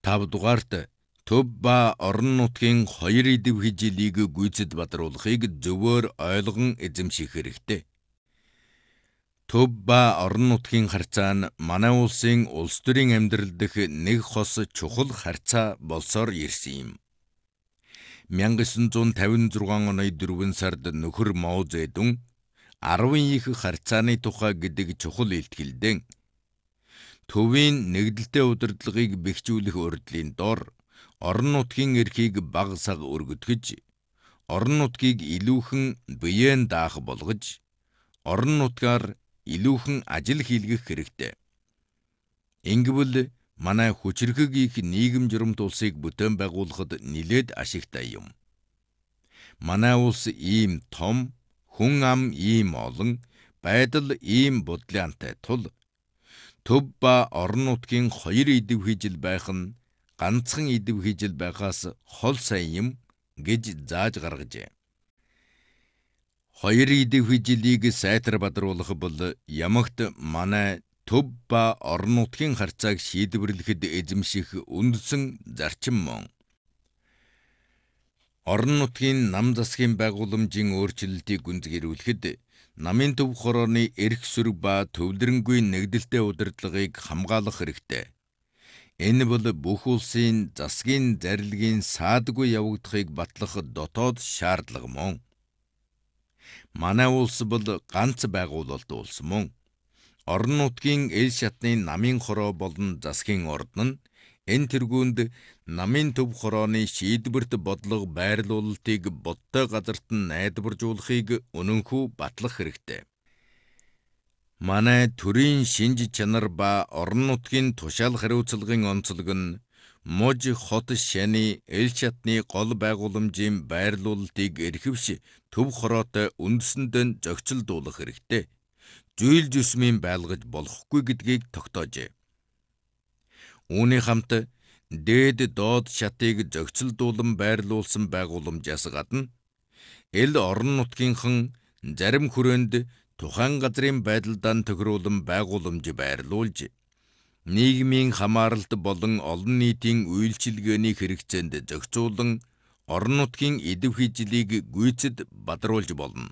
5 дугаарт төв ба орон нутгийн 2 идэв хижилийг гүйцэд бадруулахыг зөвөр ойлгон эзэмших хэрэгтэй. Төв ба орон нутгийн харьцаа нь манай улсын улс төрийн амьдрал дэх нэг хос чухал харьцаа болсоор ирсэн юм. 1956 оны 4 сард нөхөр Мао Зэдун 10 их харьцааны тухай гэдэг чухал илтгэлдэн төвийн нэгдэлтэй удирдлагыг бэхжүүлэх урьдлын дор орон нутгийн эрхийг бага сага өргөдгөж, орон нутгийг илүүхэн биеэн даах болгож, орон нутгаар илүүхэн ажил хийлгэх хэрэгтэй. Ингэвэл манай хүчирхэг их нийгэм журамт улсыг бүтээн байгуулахад нилээд ашигтай юм. Манай улс ийм том, хүн ам ийм олон, байдал ийм бодлоонтой тул төв ба орон нутгийн 2 идэв хижил байх нь ганцхан идэв хижил байхаас хол сайн юм гэж зааж гаргажээ. 2 идэв хижилийг сайтар бадруулах бол ямагт манай төв ба орон нутгийн харьцааг шийдвэрлэхэд эзэмших үндсэн зарчим мөн. Орон нутгийн нам засгийн байгууламжийн өөрчлөлтийг гүнзгийрүүлэхэд намын төв хорооны эрх сөрөг ба төвлөрөнгүй нэгдэлтэй удирдлагыг хамгаалах хэрэгтэй. Энэ бол бүх улсын засгийн зарилгын саадгүй явагдахыг батлах дотоод шаардлага мөн. Манай улс бол ганц байгуулалт улс мөн. Орон нутгийн эл шатны намын хороо болон засгийн ордон нь энэ тэргуунд намын төв хорооны шийдвэрт бодлого байрлуулалтыг бодтой газарт нь найдваржуулахыг үнэнхүү батлах хэрэгтэй. Манай төрийн шинж чанар ба орон нутгийн тушаал хариуцлагын онцлог нь муж хот шаны эл шатны гол байгууламжийн байрлуулалтыг эрхэвш төв хороотой үндэсэнд нь зохицолдуулах хэрэгтэй. Зүйл зүсмийн байлгаж болохгүй гэдгийг тогтоожээ. Үүний хамт дээд доод шатыг зохицолдуулан байрлуулсан байгууламжаас гадна эл орон нутгийнхан зарим хүрээнд тухайн газрын байдалдан тохируулан байгууламж байрлуулж, нийгмийн хамааралт болон олон нийтийн үйлчилгээний хэрэгцээнд зохицуулан орон нутгийн идэв хижилийг гүйцэд бадруулж болно.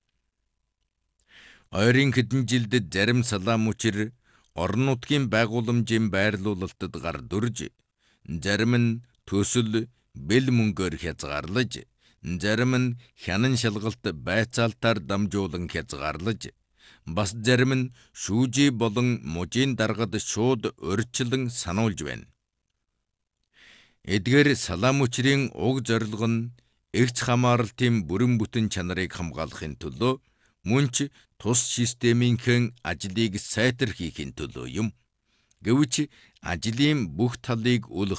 Ойрын хэдэн жилд зарим салаам учир орон нутгийн байгууламжийн байрлуулалтад гар дүрж, зарим нь төсөл бэл мөнгөөр хязгаарлаж, зарим нь хянан шалгалт байцаалтаар дамжуулан хязгаарлаж, бас зарим нь шүүжий болон мужийн даргад шууд урьдчилан сануулж байна. Эдгээр салаам учрын уг зорилго нь эгч хамааралтын бүрэн бүтэн чанарыг хамгаалахын төлөө мөн ч тус системийнхэн ажлыг сайтар хийхин төлөө юм. Гэвч ажлын бүх талыг үл